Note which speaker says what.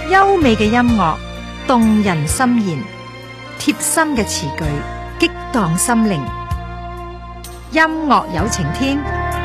Speaker 1: 優美嘅音樂，動人心弦，貼心嘅詞句，激盪心靈。音樂有晴天，